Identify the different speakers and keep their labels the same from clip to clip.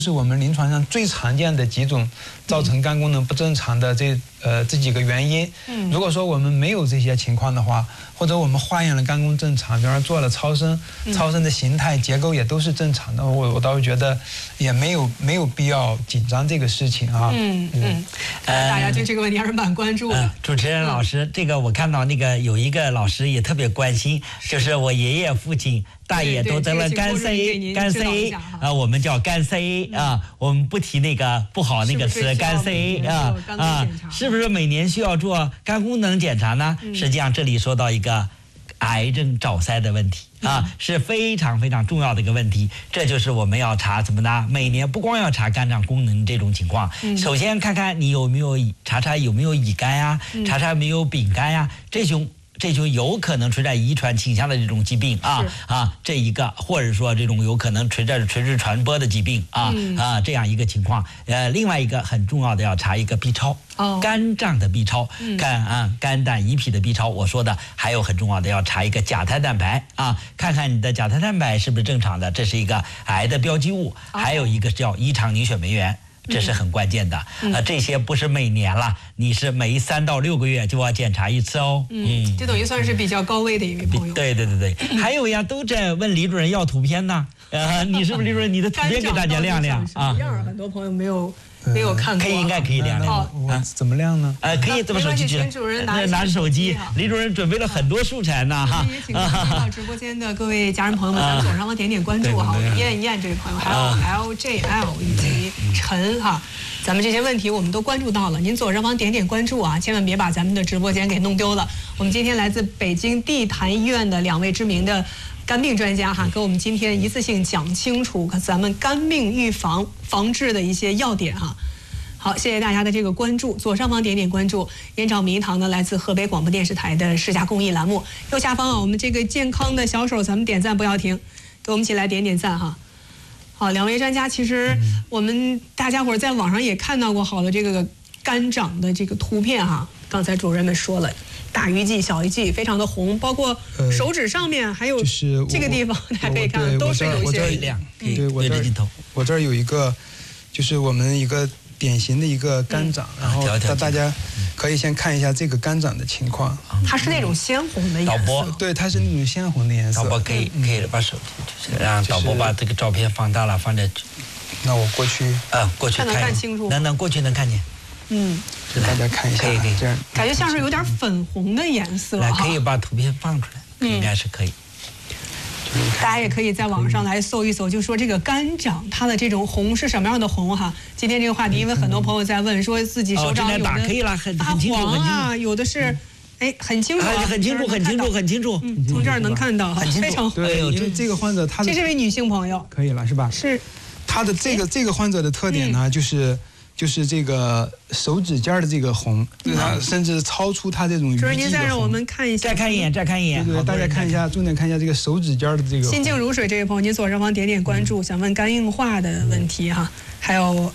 Speaker 1: 是我们临床上最常见的几种造成肝功能不正常的这几个原因。如果说我们没有这些情况的话，或者我们化验了肝功正常，比方说做了超声，超声的形态结构也都是正常的，我倒是觉得也没有必要紧张这个事情啊。
Speaker 2: 大家对这个问题还是蛮关注的。
Speaker 3: 主持人老师，这个我看到那个有一个老师也特别关心，就是我爷爷父亲大爷都得了肝 C， 肝 C 啊，我们叫肝 C 啊，我们不提那个不好那个词，肝 C 啊，是不是每年需要做肝功能检查呢？实际上这里说到一个癌症早筛的问题啊，是非常非常重要的一个问题。这就是我们要查什么呢？每年不光要查肝脏功能这种情况，首先看看你有没有查有没有乙肝呀，查有没有丙肝呀，这就有可能存在遗传倾向的这种疾病这一个，或者说这种有可能垂直传播的疾病这样一个情况。另外一个很重要的要查一个 B 超，肝脏的 B 超，肝胆胰脾的 B 超。我说的还有很重要的要查一个甲胎蛋白看看你的甲胎蛋白是不是正常的，这是一个癌的标记物。还有一个叫异常凝血酶原。这是很关键的，这些不是每年了，你是每3到6个月就要检查一次哦。
Speaker 2: 这等于算是比较高危的一位朋友。
Speaker 3: 对，还有呀，都在问李主任要图片呢。你是不是李主任？你的图片给大家亮亮啊？
Speaker 2: 很多朋友没有看过，
Speaker 3: 应该可以亮亮。
Speaker 1: 怎么亮呢？
Speaker 3: 可以这么手机去，拿着手机。李主任准备了很多素材呢哈。
Speaker 2: 也请到直播间的各位家人朋友们，咱们左上方点关注哈。我们燕这位朋友，还有 LJL 以及陈哈，咱们这些问题我们都关注到了。您左上方点关注啊，千万别把咱们的直播间给弄丢了。我们今天来自北京地坛医院的2位知名的肝病专家给我们今天一次性讲清楚咱们肝病预防防治的一些要点好，谢谢大家的这个关注。左上方点关注，燕赵名堂呢来自河北广播电视台的世家公益栏目。右下方我们这个健康的小手，咱们点赞不要停，给我们一起来点赞哈。好，2位专家，其实我们大家伙在网上也看到过好的这个肝掌的这个图片刚才主任们说了，大鱼际、小鱼际非常的红，包括手指上面还有这个地方，大家可以看都是有一些
Speaker 3: 亮。
Speaker 1: 对，我这儿有一个，就是我们一个典型的一个肝掌，然后大家可以先看一下这个肝掌的情况。
Speaker 2: 它是那种鲜红的颜色。
Speaker 3: 导播，
Speaker 1: 对，它是那种鲜红的颜色。
Speaker 3: 导播可以把手机，让导播把这个照片放大了，放在。
Speaker 1: 那我过去。
Speaker 3: 过去
Speaker 2: 能看清楚。
Speaker 3: 能过去能看见。
Speaker 1: 大家看一下。可以。
Speaker 3: 这样。
Speaker 2: 感觉像是有点粉红的颜色。
Speaker 3: 来，可以把图片放出来，应该是可以。
Speaker 2: 大家也可以在网上来搜一搜，就说这个肝掌它的这种红是什么样的红今天这个话题，因为很多朋友在问，说自己手掌有的
Speaker 3: 可以了，很清楚
Speaker 2: 有的是很清楚，
Speaker 3: 很清楚。
Speaker 2: 从这儿能看到，非常
Speaker 1: 对，因为这个患者他
Speaker 2: 这是位女性朋友，
Speaker 1: 可以了是吧？
Speaker 2: 是。
Speaker 1: 他的这个患者的特点呢，就是这个手指尖的这个红，甚至超出他这种鱼际的红。
Speaker 2: 您再让我们看一下，
Speaker 3: 再看一眼。
Speaker 1: 对，大家看一下，重点看一下这个手指尖的这个。
Speaker 2: 心静如水这位朋友，您左上方点关注，想问肝硬化的问题还有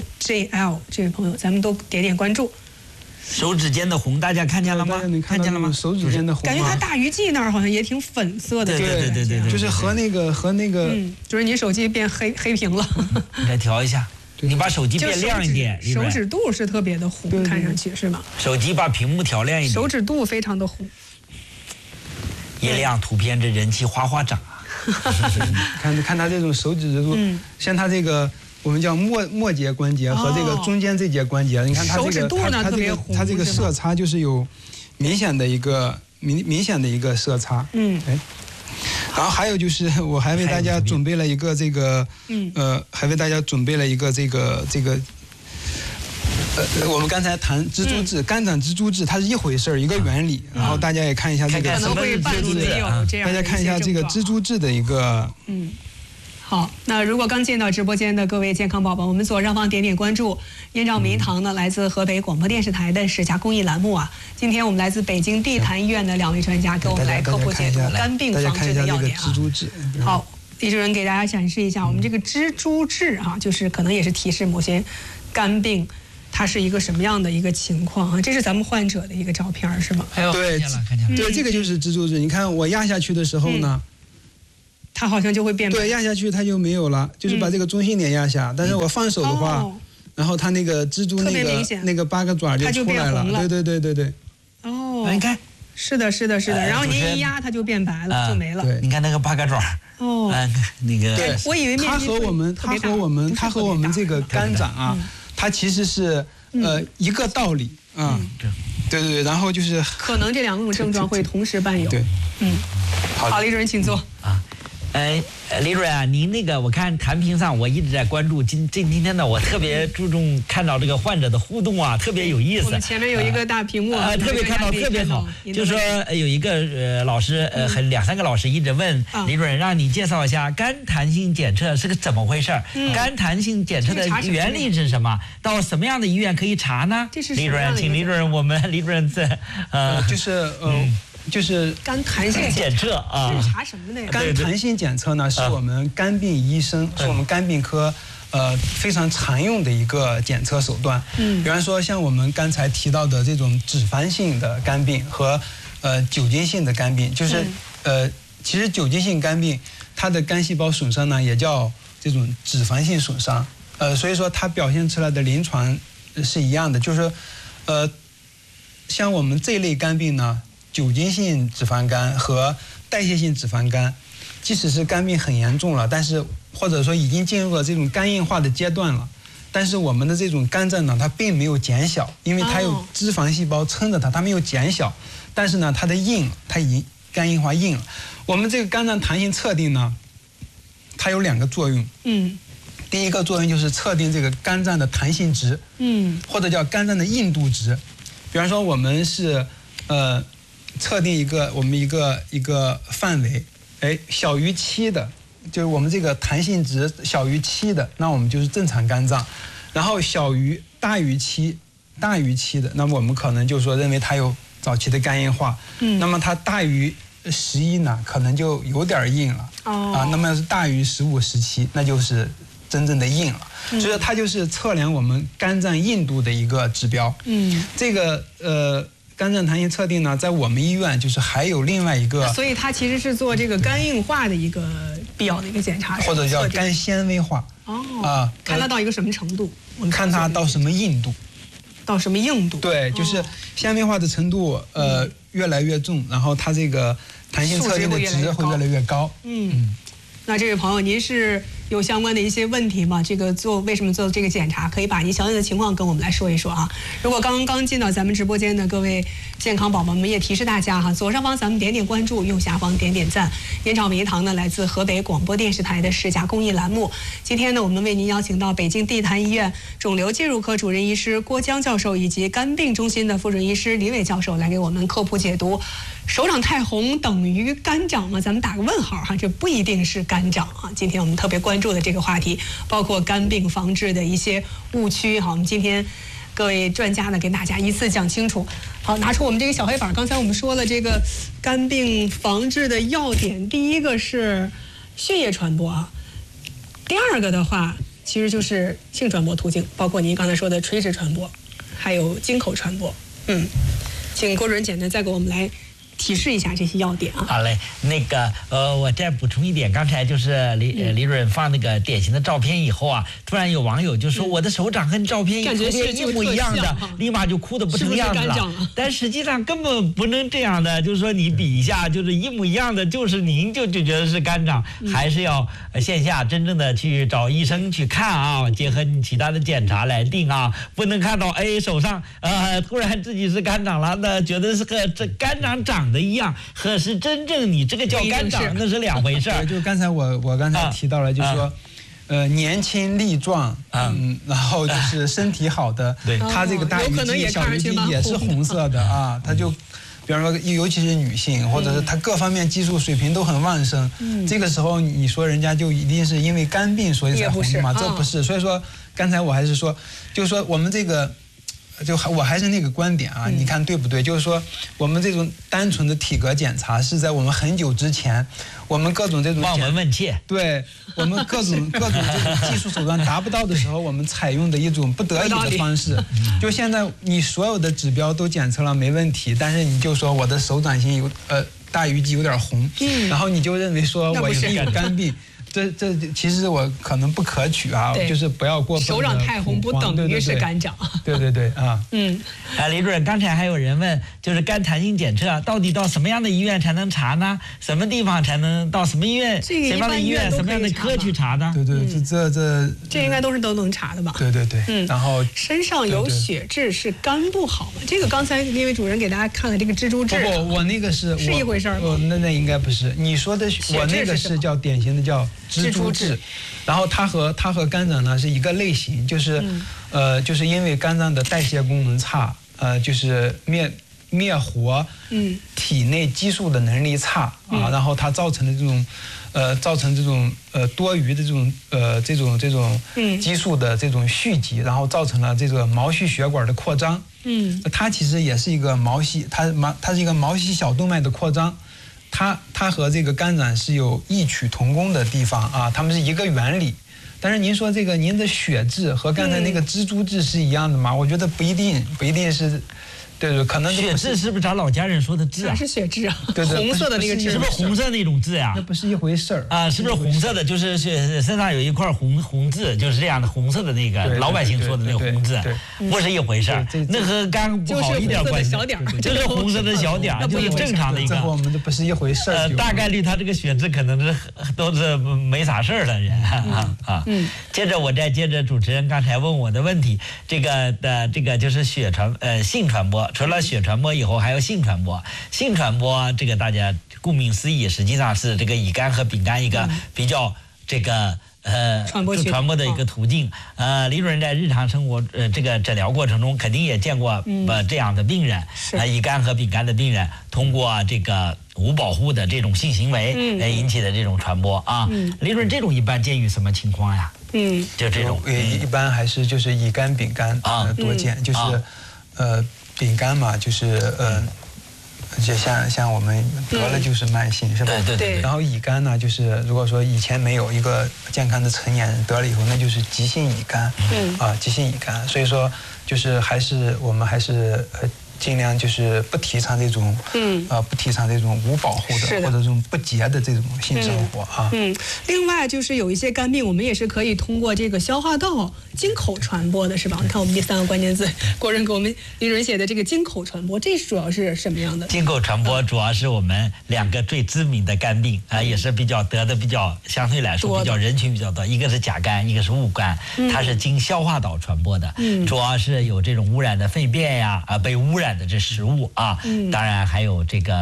Speaker 2: LJL 这位朋友，咱们都点关注。
Speaker 3: 手指尖的红，大家看见了吗？
Speaker 1: 看见了吗？手指尖的红，
Speaker 2: 感觉它大鱼际那儿好像也挺粉色的。
Speaker 3: 对，
Speaker 1: 就是和那个。
Speaker 2: 就是你手机变黑屏了。
Speaker 3: 你再调一下。你把手机变亮一点，
Speaker 2: 手指肚是特别的红，看上去是吗？
Speaker 3: 手机把屏幕调亮一点，
Speaker 2: 手指肚非常的红。
Speaker 3: 一亮图片，这人气哗涨
Speaker 1: 看他这种手指肚，像他这个我们叫末节关节和这个中间这节关节，你看他这个他这个色差就是有明显的一个色差。然后还有就是，我还为大家准备了一个这个，还为大家准备了一个这个，我们刚才谈蜘蛛痣，肝掌蜘蛛痣，它是一回事儿，一个原理。然后大家也看一下这个，
Speaker 2: 可能会伴随有这样，
Speaker 1: 大家看一下这个蜘蛛痣的一个，
Speaker 2: 好，那如果刚进到直播间的各位健康宝宝，我们左上方点关注。燕赵名堂呢，来自河北广播电视台的世家公益栏目今天我们来自北京地坛医院的2位专家给我们来科普解读肝病防治的要点好，李主任给大家展示一下我们这个蜘蛛痣就是可能也是提示某些肝病它是一个什么样的一个情况这是咱们患者的一个照片是吗？
Speaker 1: 对，这个就是蜘蛛痣。你看我压下去的时候呢。
Speaker 2: 它好像就会变白。
Speaker 1: 对，压下去它就没有了，就是把这个中心点压下。但是我放手的话，然后它那个蜘蛛那个8个爪就出来了。对。
Speaker 2: 哦，
Speaker 3: 你看。
Speaker 2: 是的，然后您一压它就变白了，就没了。
Speaker 3: 对，你看那个8个爪。
Speaker 2: 哦，
Speaker 3: 那个。
Speaker 1: 对，
Speaker 2: 我以为
Speaker 1: 它和我们这个肝掌啊，它其实是一个道理啊。对，然后就是
Speaker 2: 可能这2种症状会同时伴有。
Speaker 1: 对，
Speaker 2: 好，李主任请坐。
Speaker 3: 李主任啊，您那个我看弹屏上我一直在关注，今天呢我特别注重看到这个患者的互动啊，特别有意思。我
Speaker 2: 们前面有一个大屏幕
Speaker 3: 特别看到特别好。就说有一个老师2、3个老师一直问李主任，让你介绍一下肝弹性检测是个怎么回事？肝弹性检测的原理是什么？到什么样的医院可以查呢？李主任，请李主任，我们李主任
Speaker 1: 就是
Speaker 2: 肝弹性
Speaker 3: 检测啊，
Speaker 2: 是查什么的呀？
Speaker 1: 肝弹性检测呢，是我们肝病医生，是我们肝病科非常常用的一个检测手段。比方说像我们刚才提到的这种脂肪性的肝病和酒精性的肝病，就是其实酒精性肝病它的肝细胞损伤呢也叫这种脂肪性损伤，所以说它表现出来的临床是一样的，就是像我们这类肝病呢。酒精性脂肪肝和代谢性脂肪肝，即使是肝病很严重了，但是或者说已经进入了这种肝硬化的阶段了，但是我们的这种肝脏呢，它并没有减小，因为它有脂肪细胞撑着它没有减小，但是呢，它的硬，它已经肝硬化硬了。我们这个肝脏弹性测定呢，它有2个作用。第一个作用就是测定这个肝脏的弹性值，或者叫肝脏的硬度值。比方说我们是测定我们一个范围，小于7的，就是我们这个弹性值小于7的，那我们就是正常肝脏，然后大于7的，那么我们可能就说认为它有早期的肝硬化，那么它大于11呢，可能就有点硬了，那么是大于15、17，那就是真正的硬了，所以说它就是测量我们肝脏硬度的一个指标。这个肝脏弹性测定呢，在我们医院就是还有另外一个，
Speaker 2: 所以它其实是做这个肝硬化的一个必要的一个检查，
Speaker 1: 或者叫肝纤维化。
Speaker 2: 看它到一个什么程度？我们
Speaker 1: 看它到什么硬度？
Speaker 2: 到什么硬度？
Speaker 1: 对，就是纤维化的程度越来越重，然后它这个弹性测定的值会越来越高。
Speaker 2: 那这位朋友，您是有相关的一些问题吗？为什么做这个检查？可以把您详细的情况跟我们来说一说啊。如果刚进到咱们直播间的各位健康宝宝们，也提示大家哈，左上方咱们点关注，右下方点赞。燕巢麋堂呢，来自河北广播电视台的市甲公益栏目。今天呢，我们为您邀请到北京地坛医院肿瘤介入科主任医师郭江教授，以及肝病中心的副主任医师李伟教授来给我们科普解读。手掌太红等于肝长吗？咱们打个问号哈，这不一定是肝长啊。今天我们特别关注的这个话题，包括肝病防治的一些误区。好，我们今天各位专家呢，给大家一次讲清楚。好，拿出我们这个小黑板。刚才我们说了这个肝病防治的要点，第一个是血液传播啊，第2个的话其实就是性传播途径，包括您刚才说的垂直传播，还有经口传播。请郭主任简单再给我们来提示一下这些要点啊。
Speaker 3: 好嘞，那个我再补充一点，刚才就是李主任放那个典型的照片以后啊，突然有网友就说我的手掌跟照片一模一样的，立马就哭得不成样子了。但实际上根本不能这样的，就是说你比一下，就是一模一样的，就是您就觉得是肝长，还是要线下真正的去找医生去看啊，结合你其他的检查来定啊，不能看到手上突然自己是肝长了，那觉得是和这肝长的一样，可是真正你这个叫肝长那是2回事。
Speaker 1: 就刚才我刚才提到了，就是说年轻力壮，然后就是身体好的，他这个大鱼际、小鱼际也是红色的啊，他就。比方说，尤其是女性，或者是她各方面激素水平都很旺盛，这个时候你说人家就一定是因为肝病所以才红的吗？这不是。所以说，刚才我还是说，就是说我们这个。我还是那个观点啊，你看对不对？就是说，我们这种单纯的体格检查是在我们很久之前，我们各种这种
Speaker 3: 望闻问切，
Speaker 1: 对我们各种这种技术手段达不到的时候，我们采用的一种不得已的方式。就现在你所有的指标都检测了没问题，但是你就说我的手掌心大鱼际有点红，然后你就认为说我一定有肝病。这其实我可能不可取啊，就是不要过分的
Speaker 2: 手掌太红不等于是肝长。
Speaker 1: 对啊。
Speaker 3: 李主任，刚才还有人问，就是肝弹性检测到底到什么样的医院才能查呢？什么地方才能到什么医院？什么样的医院、什么样的科去查呢？
Speaker 1: 对，
Speaker 2: 这应该都能查的吧？
Speaker 1: 对。然后
Speaker 2: 身上有血痣是肝不好吗？这个刚才那位主任给大家看了这个蜘蛛痣，
Speaker 1: 不，我那个是
Speaker 2: 一回事吗？
Speaker 1: 那应该不是。你说的我那个是叫典型的叫蜘蛛痣，然后它和肝脏呢是一个类型，就是就是因为肝脏的代谢功能差，就是灭活体内激素的能力差啊，然后它造成的这种多余的这种激素的这种蓄积，然后造成了这个毛细血管的扩张。它其实也是一个毛细，它是一个毛细小动脉的扩张。它和这个肝胆是有异曲同工的地方啊，它们是一个原理。但是您说这个您的血痣和刚才那个蜘蛛痣是一样的吗？我觉得不一定是。对，可能
Speaker 3: 血痣是不是咱老家人说的痣啊？
Speaker 2: 是血痣啊，
Speaker 1: 对，
Speaker 2: 红色的那个痣，
Speaker 3: 是不是红色那种痣呀？
Speaker 1: 那不是一回事儿
Speaker 3: 啊，是不是红色的？就是身上有一块红痣，就是这样的红色的那个老百姓说的那个红痣，不是一回事儿。那和肝不好一点关系，就是红色的小点儿，就是正常的一个。
Speaker 1: 这和我们的不是一回事儿。
Speaker 3: 大概率他这个血痣可能都是没啥事儿的人啊。接着我再接着主持人刚才问我的问题，这个就是性传播。除了血传播以后，还有性传播。性传播这个大家顾名思义，实际上是这个乙肝和丙肝一个比较这个传播的一个途径。李主任在日常生活这个诊疗过程中，肯定也见过这样的病人，乙肝和丙肝的病人通过这个无保护的这种性行为引起的这种传播啊。李主任，这种一般见于什么情况呀？就这种
Speaker 1: 一般还是就是乙肝、丙肝多见，就是丙肝嘛，就是就像我们得了就是慢性，是吧？
Speaker 3: 对。
Speaker 1: 然后乙肝呢，就是如果说以前没有一个健康的成年人得了以后，那就是急性乙肝。急性乙肝。所以说，就是我们还是尽量就是不提倡这种无保护的或者这种不洁的这种性生活啊。
Speaker 2: 另外就是有一些肝病，我们也是可以通过这个消化道、经口传播的，是吧？你看我们第3个关键字，国人给我们李主任写的这个经口传播，这主要是什么样的？
Speaker 3: 经口传播主要是我们2个最知名的肝病啊，也是比较得的比较相对来说比较人群比较多，一个是甲肝，一个是戊肝，它是经消化道传播的，主要是有这种污染的粪便呀，被污染的这食物啊，当然还有这个